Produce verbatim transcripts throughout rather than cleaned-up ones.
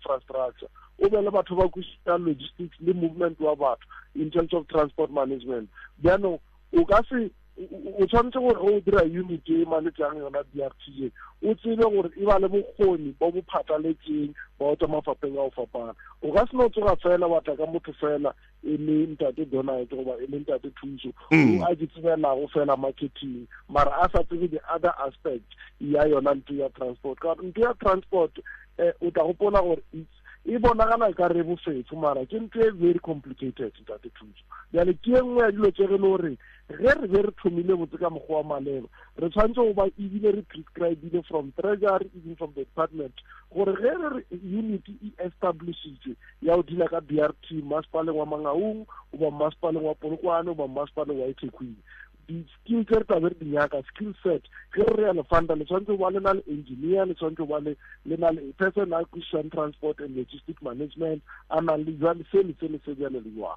infrastructure o be le batho ba kwisha logistics le movement wa batho in terms of transport management bjano o ka se o tshwanetse gore o dira unit e manetsang yona D R T e o tsebe gore e ba le bokgoni bo bo phatlaletseng ba o tsa mafapeng a o fapana o ka se no tsoga fela wa tla ka motho fela e le ntate Donald goba e le ntate Thuso o a ditsebela go fela marketing mara a sa tsebe the other aspect ya yona ntho ya transport ka ntho ya transport eh o tla go bona gore e bonagala ka re bofefo mara ke ntho very complicated ntate Thuso yale ke engwe ya dilo tse re lo re ge re be re thomile botse ka mokgwa wa maleba re tshwanetse go ba ebile re prescribe from treasury even from the department gore ge re unit e establishitse ya o dila ka B R T masepaleng wa Mangaung o ba masepaleng wa Polokwane o ba masepaleng wa eThekwini di-skill tse re tla be re di nyaka skill set ge re ya lefanda le tshwanetse ba le na le engineer le tshwanetse ba le le na le person acquisition transport and logistic management a nang le jwale se le se le se bjale le jwang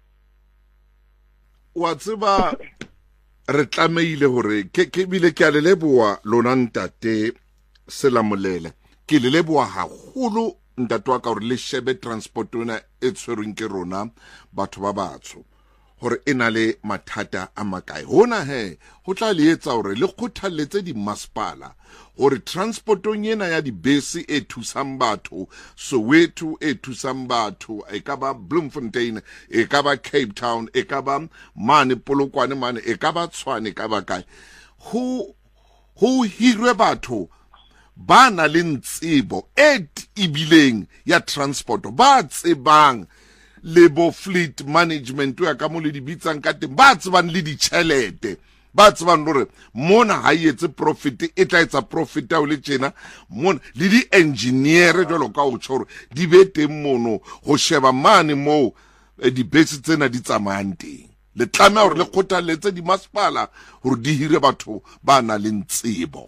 wa tseba re tlameile hore ke ke bile ke a le leboa lona ntate Selamolele ke le leboa haholo ntate wa ka hore le shebe transport ona e tshwerweng ke rona batho ba batsho hore ena le mathata a makae hona he ho tla le etsa hore le kgothalletse di masepala hore transportong ena ya dibese e thusang batho Soweto e thusang batho e ka ba Bloemfontein e ka ba Cape Town e ka ba mane Polokwane mane e ka ba Tshwane e ka ba kae ho ho hirwe batho ba na le ntsebo e tibileng ya transport ba tsebang le bo fleet management ya ka mo le di bitsang ka teng ba tsebang le ditšhelete ba tsebang gore mona ha etse profit e tla etsa profit ya o le tjena mona le di engineer jalo ka o tshoro di be teng mono go sheba mane mo di base tsena di tsamayang teng le tlamela gore le kgothalletse di masepala gore di hire batho ba na le ntsebo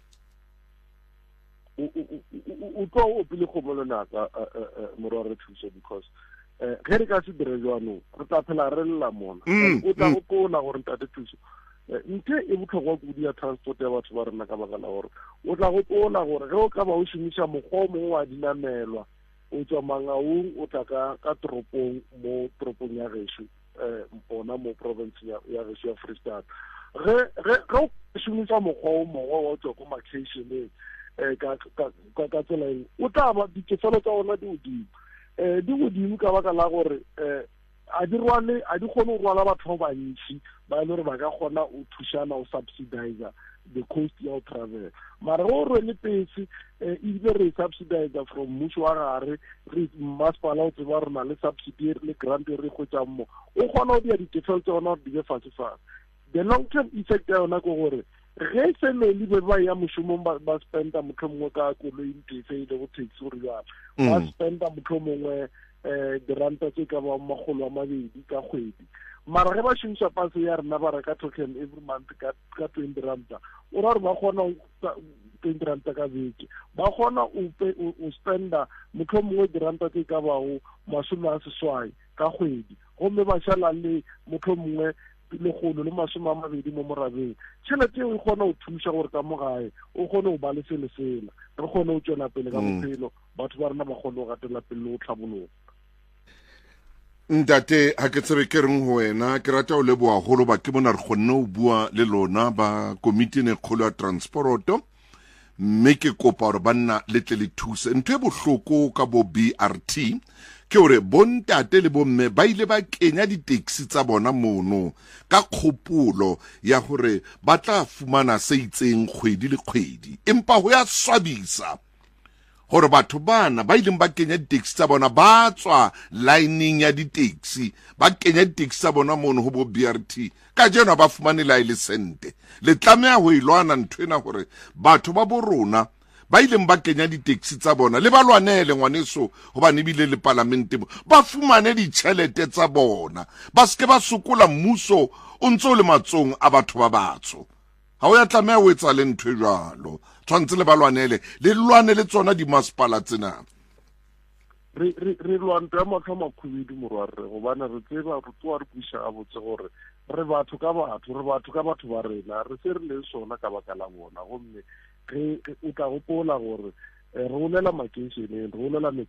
o tlo o pele go molona ka morwa re thuso because eh ge re ka se dire jwanong re tla phela re lla mona o tla go tona gore ntate Thuso nthe e botlhokwa kudi ya transport ya batho ba rena ka baka la gore o tla go tona gore ge o ka ba o šimisha mokgwa mongwe wa dinamelwa o tswa Mangaung o tla ka ka toropong mo toropong ya gešo eh bona mo province ya ya gešo ya Freestyle ge ge go šimisha mokgwa o mongwe wa tswa ko vacation eh ka ka ka tsela o tla ba ditefelo tsa ona di odimo eh di godimo ka baka la gore eh a di rwale a di kgone go rwala batho ba bantši ba ile re ba ka kgona o thushana o subsidize the cost ya travel mara go re le pesi e ile re subsidize from mmušo wa gare re masepala o tseba rona le subsidy le grant re go tsa mo o kgona o dia ditefelo tsona di be fatshe fatshe the long term effect ya ona go gore ge se le le ba ya mošomong ba spenda motho mongwe ka koloi ntse ile go taxi gore ya ba spenda motho mongwe eh diranta tse ka ba magolo a mabedi ka kgwedi mara ge ba shumisa pase ya rena ba reka token every month ka ka twenty ranta o ra re ba kgona twenty ranta ka beke ba kgona o spenda motho mongwe diranta tse ka ba o masome a seswai ka kgwedi gomme ba shala le motho mongwe le golo le masome a mabedi mo morabeng tšhelete e kgona o thuša gore ka mogae o kgone o ba le sele sela re kgone o tšwela pele ka bophelo batho ba rena ba kgone o gatela pele le o tlhabologa ntate ha ke tsebe ke reng ho wena ke rata o leboa holo ba ke bona re kgonne o bua le lona ba komiti ne kgolo ya transporto mme ke kopa gore banna le tle le thuse ntho e bohloko ka bo B R T ke gore bontate le bomme ba ile ba kenya di-taxi tsa bona mono ka kgopolo ya gore ba tla fumana se itseng kgwedi le kgwedi empa ho ya swabisa gore batho bana ba ileng ba kenya di-taxi tsa bona ba tswa lining ya di-taxi ba kenya di-taxi tsa bona mono ho bo B R T ka jeno ba fumane la ile sente le tlamea ho ilwana nthwena gore batho ba bo rona ba ileng ba kenya di-taxi tsa bona le ba lwanele ngwaneso hobane bile le parlamente ba fumane ditšhelete tsa bona ba seke ba sokola mmuso o ntse o le matsong a batho ba batsho ha o ya tlamea o etsa le ntho e jwalo tshwantse le ba lwanele le lwane le tsona di masepala tsena re re re lwanta matlho makhubedu morwa re gobane re tseba re tsoa re puša a botse gore re batho ka batho re batho ka batho ba rena re se re le sona ka baka la bona gomme ge o tla gopola gore re olela makeišeneng re olela